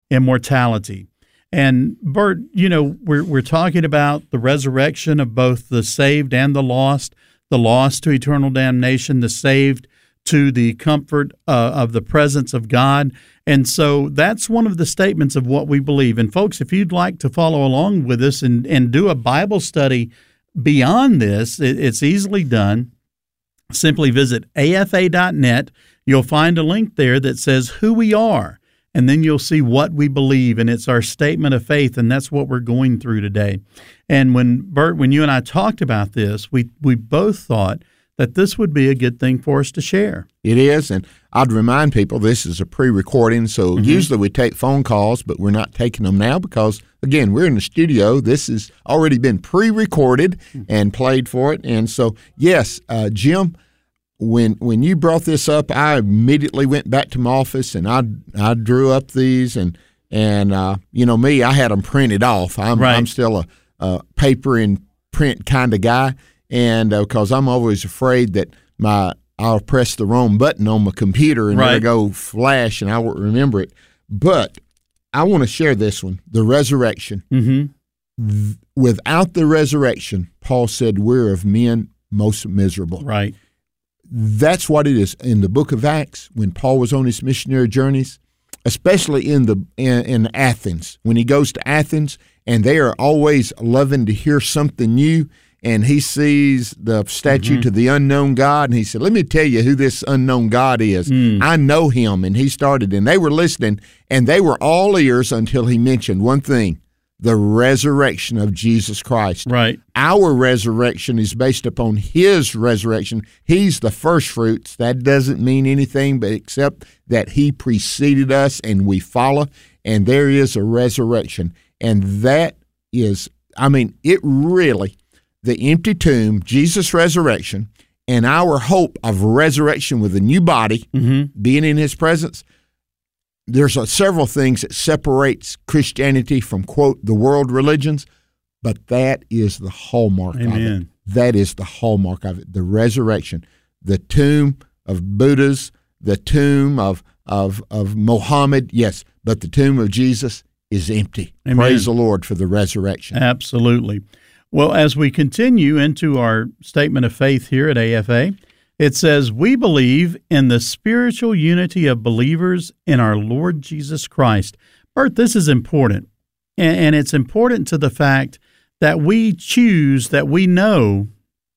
immortality. And Bert, we're talking about the resurrection of both the saved and the lost to eternal damnation, the saved to the comfort of the presence of God. And so that's one of the statements of what we believe. And folks, if you'd like to follow along with us and do a Bible study beyond this, it's easily done. Simply visit afa.net. You'll find a link there that says who we are, and then you'll see what we believe, and it's our statement of faith, and that's what we're going through today. And when you and I talked about this, we both thought that this would be a good thing for us to share. It is, and I'd remind people this is a pre-recording, so usually we take phone calls, but we're not taking them now because, again, we're in the studio. This has already been pre-recorded and played for it. And so, yes, Jim, when you brought this up, I immediately went back to my office and I drew up these, and me, I had them printed off. I'm still a paper and print kind of guy. And because I'm always afraid that I'll press the wrong button on my computer and it'll go flash and I won't remember it. But I want to share this one, the resurrection. Mm-hmm. Without the resurrection, Paul said, we're of men most miserable. Right. That's what it is. In the book of Acts, when Paul was on his missionary journeys, especially in Athens, when he goes to Athens, and they are always loving to hear something new, and he sees the statue to the unknown God, and he said, let me tell you who this unknown God is. I know him. And he started, and they were listening, and they were all ears until he mentioned one thing, the resurrection of Jesus Christ. Right. Our resurrection is based upon his resurrection. He's the first fruits. That doesn't mean anything but except that he preceded us and we follow, and there is a resurrection. And that is, it really, the empty tomb, Jesus' resurrection, and our hope of resurrection with a new body, being in his presence, there's several things that separates Christianity from, quote, the world religions, but that is the hallmark of it. That is the hallmark of it, the resurrection. The tomb of Buddha's, the tomb of Muhammad, yes, but the tomb of Jesus is empty. Amen. Praise the Lord for the resurrection. Absolutely. Well, as we continue into our statement of faith here at AFA, it says, we believe in the spiritual unity of believers in our Lord Jesus Christ. Bert, this is important, and it's important to the fact that we choose, that we know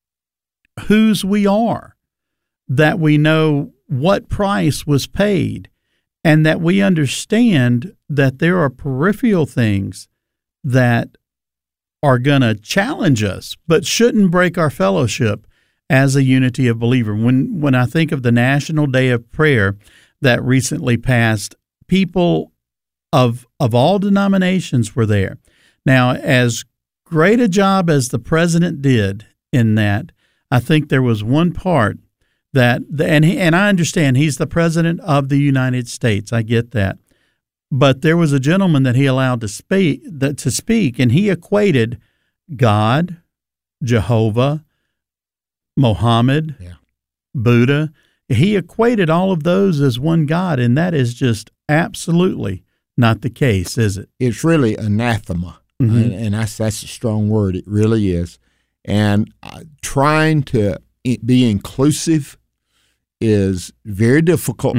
whose we are, that we know what price was paid, and that we understand that there are peripheral things that are going to challenge us, but shouldn't break our fellowship as a unity of believer. When I think of the National Day of Prayer that recently passed, people of all denominations were there. Now, as great a job as the president did in that, I think there was one part that, and I understand he's the president of the United States. I get that. But there was a gentleman that he allowed to speak, and he equated God, Jehovah, Muhammad, Buddha. He equated all of those as one God, and that is just absolutely not the case, is it? It's really anathema, and that's a strong word. It really is. And trying to be inclusive is very difficult.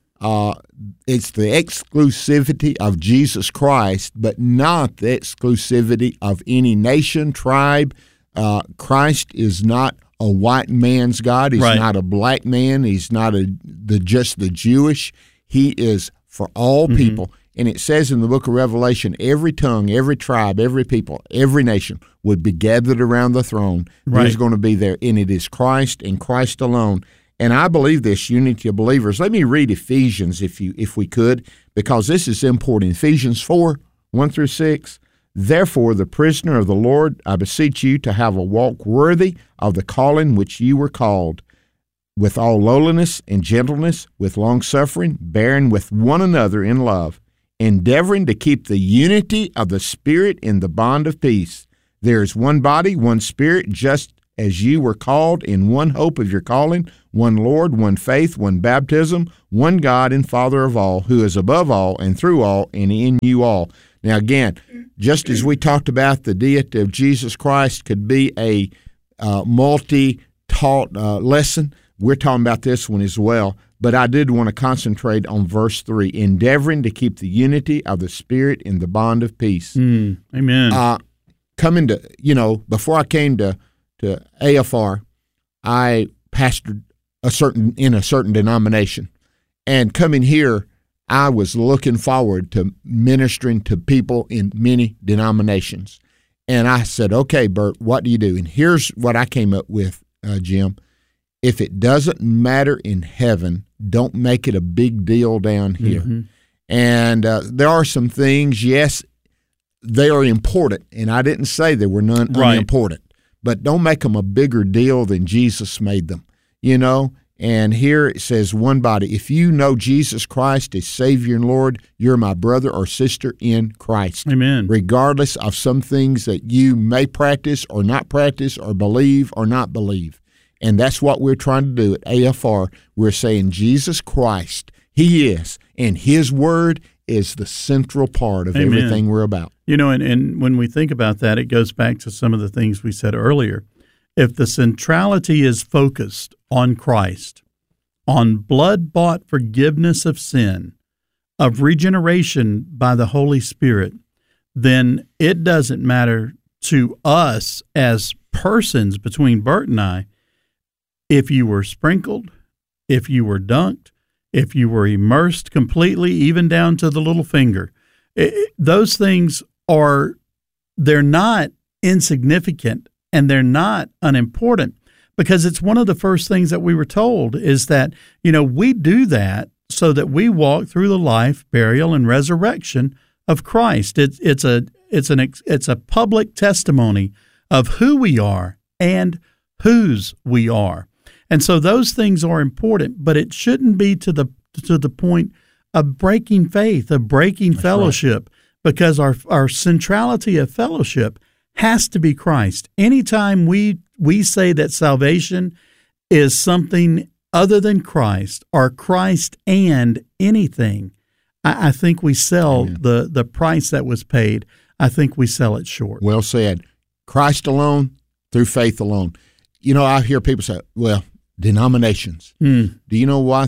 It's the exclusivity of Jesus Christ, but not the exclusivity of any nation, tribe. Christ is not a white man's God. He's not a black man. He's not just the Jewish. He is for all people. And it says in the book of Revelation, every tongue, every tribe, every people, every nation would be gathered around the throne. There's going to be there, and it is Christ and Christ alone. And I believe this unity of believers. Let me read Ephesians, if we could, because this is important. Ephesians 4, 1-6. Therefore, the prisoner of the Lord, I beseech you to have a walk worthy of the calling which you were called, with all lowliness and gentleness, with longsuffering, bearing with one another in love, endeavoring to keep the unity of the Spirit in the bond of peace. There is one body, one Spirit, just as you were called in one hope of your calling, one Lord, one faith, one baptism, one God and Father of all, who is above all and through all and in you all. Now, again, just as we talked about the deity of Jesus Christ could be a multi-taught lesson, we're talking about this one as well. But I did want to concentrate on verse 3, endeavoring to keep the unity of the Spirit in the bond of peace. Amen. Coming to, before I came to AFR, I pastored in a certain denomination. And coming here, I was looking forward to ministering to people in many denominations. And I said, okay, Bert, what do you do? And here's what I came up with, Jim. If it doesn't matter in heaven, don't make it a big deal down here. Mm-hmm. And there are some things, yes, they are important. And I didn't say they were unimportant. But don't make them a bigger deal than Jesus made them, And here it says, one body. If you know Jesus Christ as Savior and Lord, you're my brother or sister in Christ. Amen. Regardless of some things that you may practice or not practice or believe or not believe. And that's what we're trying to do at AFR. We're saying Jesus Christ, He is, and His Word is the central part of Amen. Everything we're about. And when we think about that, it goes back to some of the things we said earlier. If the centrality is focused on Christ, on blood-bought forgiveness of sin, of regeneration by the Holy Spirit, then it doesn't matter to us as persons between Bert and I if you were sprinkled, if you were dunked, if you were immersed completely, even down to the little finger. Those things they're not insignificant and they're not unimportant, because it's one of the first things that we were told is that, we do that so that we walk through the life, burial, and resurrection of Christ. It's a public testimony of who we are and whose we are. And so those things are important, but it shouldn't be to the point of breaking faith, of breaking That's fellowship, right. Because our centrality of fellowship has to be Christ. Anytime we say that salvation is something other than Christ or Christ and anything, I think we sell the price that was paid. I think we sell it short. Well said. Christ alone, through faith alone. I hear people say, well, denominations. Do you know what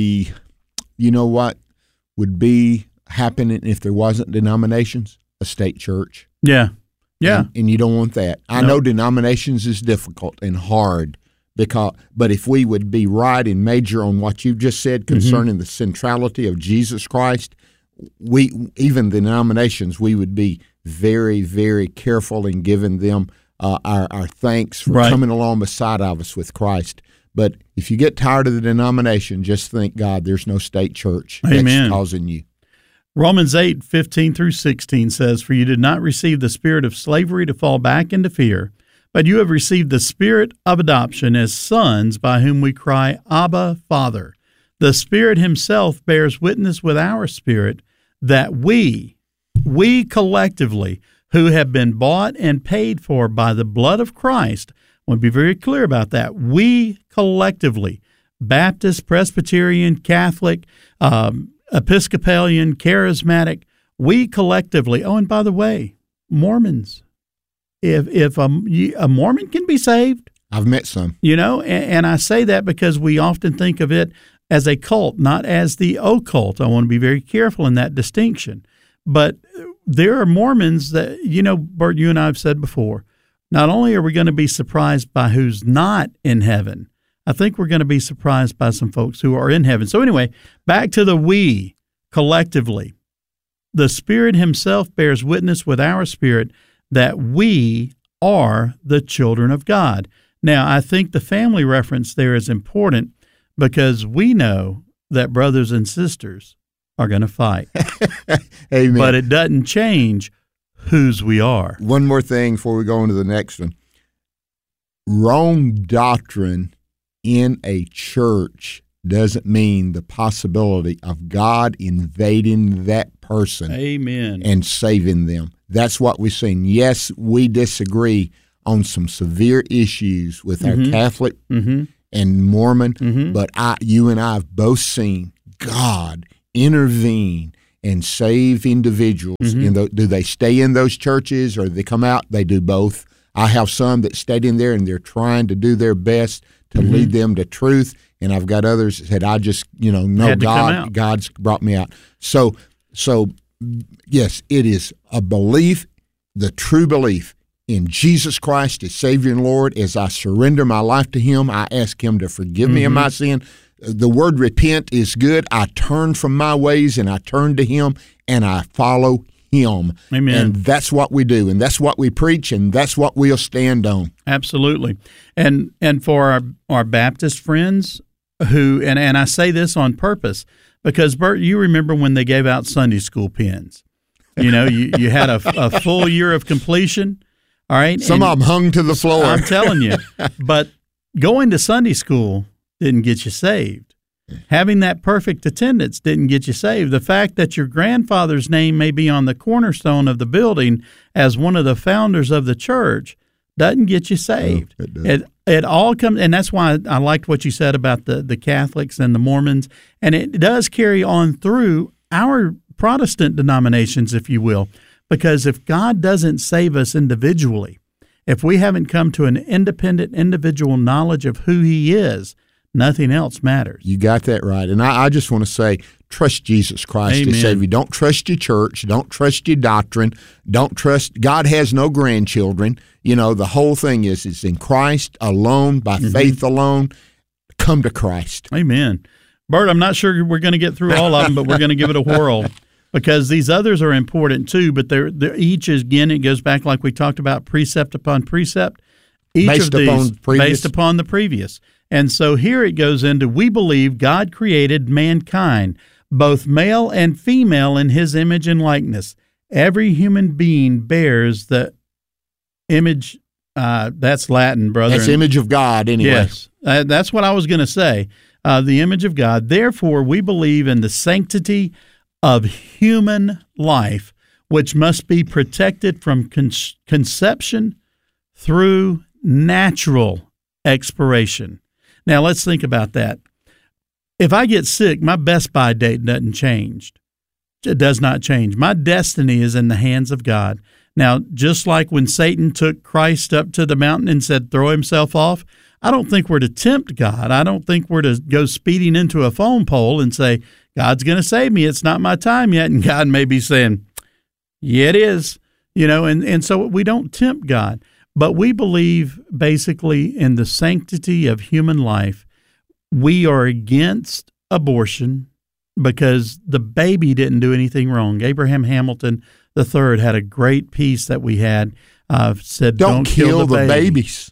would be happening if there wasn't denominations? A state church. Yeah. Yeah. And you don't want that. I know denominations is difficult and hard, but if we would be right and major on what you just said concerning the centrality of Jesus Christ, even the denominations, we would be very, very careful in giving them our thanks for coming along beside of us with Christ. But if you get tired of the denomination, just thank God there's no state church that's causing you. Romans 8:15-16 says, "For you did not receive the spirit of slavery to fall back into fear, but you have received the spirit of adoption as sons, by whom we cry, Abba, Father. The Spirit Himself bears witness with our spirit that we collectively, who have been bought and paid for by the blood of Christ," I want to be very clear about that. We collectively, Baptist, Presbyterian, Catholic, Episcopalian, Charismatic, we collectively, and by the way, Mormons, if a Mormon can be saved. I've met some. And I say that because we often think of it as a cult, not as the occult. I want to be very careful in that distinction. But there are Mormons that, Bert, you and I have said before, not only are we going to be surprised by who's not in heaven, I think we're going to be surprised by some folks who are in heaven. So anyway, back to the we collectively. The Spirit Himself bears witness with our spirit that we are the children of God. Now, I think the family reference there is important because we know that brothers and sisters are going to fight. Amen. But it doesn't change whose we are. One more thing before we go on to the next one. Wrong doctrine in a church doesn't mean the possibility of God invading that person Amen. And saving them. That's what we're saying. Yes, we disagree on some severe issues with our Catholic and Mormon, but you and I have both seen God intervene and save individuals. Do they stay in those churches or do they come out? They do both. I have some that stayed in there and they're trying to do their best to lead them to truth. And I've got others that said, I just, know God's brought me out. So yes, it is a belief, the true belief in Jesus Christ as Savior and Lord. As I surrender my life to Him, I ask Him to forgive me of my sin. The word repent is good. I turn from my ways and I turn to Him and I follow Him. Amen. And that's what we do, and that's what we preach, and that's what we'll stand on. Absolutely. And for our Baptist friends who, and I say this on purpose, because Bert, you remember when they gave out Sunday school pins. You had a full year of completion. All right. Some of them hung to the floor. I'm telling you. But going to Sunday school didn't get you saved. Having that perfect attendance didn't get you saved. The fact that your grandfather's name may be on the cornerstone of the building as one of the founders of the church doesn't get you saved. No, it all comes, and that's why I liked what you said about the Catholics and the Mormons, and it does carry on through our Protestant denominations, if you will, because if God doesn't save us individually, if we haven't come to an independent individual knowledge of who He is, nothing else matters. You got that right. And I just want to say, trust Jesus Christ to save you. Don't trust your church. Don't trust your doctrine. Don't trust, God has no grandchildren. The whole thing is it's in Christ alone, by faith alone. Come to Christ. Amen. Bert, I'm not sure we're going to get through all of them, but we're going to give it a whirl because these others are important too, but they're each is, again, it goes back like we talked about, precept upon precept. Each based of these based upon the previous. And so here it goes into, we believe God created mankind, both male and female, in His image and likeness. Every human being bears the image, that's Latin, brother. That's image of God anyway. Yes, that's what I was going to say, the image of God. Therefore, we believe in the sanctity of human life, which must be protected from conception through natural expiration. Now, let's think about that. If I get sick, my best by date doesn't change. It does not change. My destiny is in the hands of God. Now, just like when Satan took Christ up to the mountain and said, throw himself off, I don't think we're to tempt God. I don't think we're to go speeding into a phone pole and say, God's going to save me. It's not my time yet. And God may be saying, yeah, it is. And so we don't tempt God. But we believe basically in the sanctity of human life. We are against abortion because the baby didn't do anything wrong. Abraham Hamilton III had a great piece that we had said, don't kill the babies.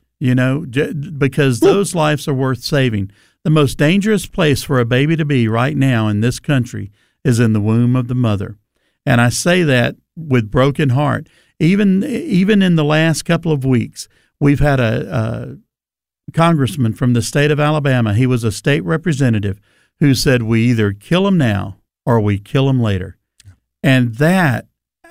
Because those lives are worth saving. The most dangerous place for a baby to be right now in this country is in the womb of the mother. And I say that with broken heart. Even in the last couple of weeks, we've had a congressman from the state of Alabama. He was a state representative who said, we either kill them now or we kill them later. And at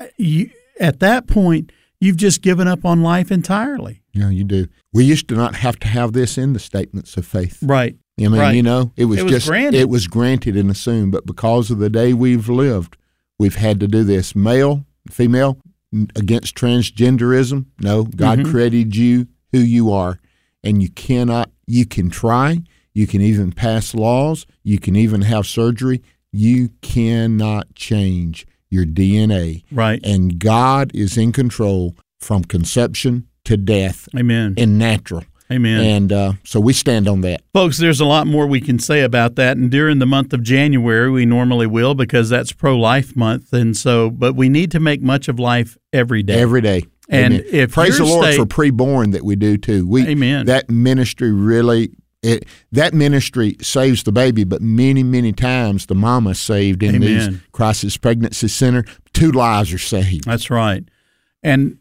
that point, you've just given up on life entirely. Yeah, you do. We used to not have to have this in the statements of faith. Right. I mean, right. It was granted. It was granted and assumed, but because of the day we've lived, we've had to do this. Male, female, against transgenderism. No, God created you who you are, and you can try, you can even pass laws, you can even have surgery. You cannot change your DNA. Right. And God is in control from conception to death. Amen. And natural. Amen. And so we stand on that. Folks, there's a lot more we can say about that. And during the month of January, we normally will because that's pro-life month. And so, but we need to make much of life every day. Every day. And Amen. if praise the Lord for preborn that we do too. Amen. That ministry really, that ministry saves the baby, but many, many times the mama saved in these crisis pregnancy center. 2 lives are saved. That's right. And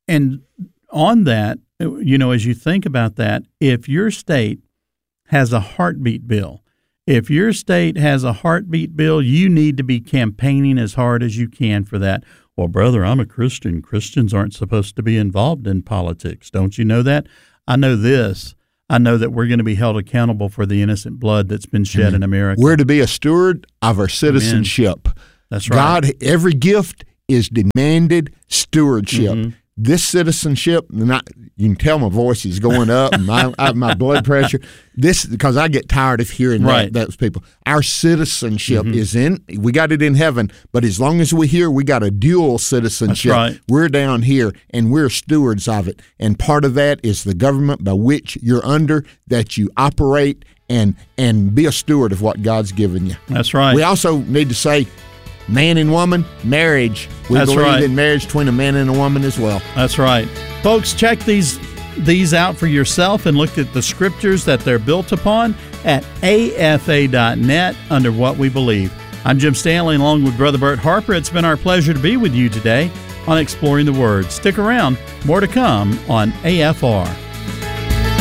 on that, as you think about that, if your state has a heartbeat bill, you need to be campaigning as hard as you can for that. Well, brother, I'm a Christian. Christians aren't supposed to be involved in politics. Don't you know that? I know this. I know that we're going to be held accountable for the innocent blood that's been shed in America. We're to be a steward of our citizenship. Amen. That's right. God, every gift is demanded stewardship. Mm-hmm. This citizenship, you can tell my voice is going up, and my blood pressure. This because I get tired of hearing those people. Our citizenship is we got it in heaven, but as long as we're here, we got a dual citizenship. That's right. We're down here, and we're stewards of it. And part of that is the government by which you're under, that you operate and be a steward of what God's given you. That's right. We also need to say, man and woman, marriage. We believe in marriage between a man and a woman as well. That's right. Folks, check these out for yourself and look at the scriptures that they're built upon at afa.net under What We Believe. I'm Jim Stanley along with Brother Bert Harper. It's been our pleasure to be with you today on Exploring the Word. Stick around. More to come on AFR.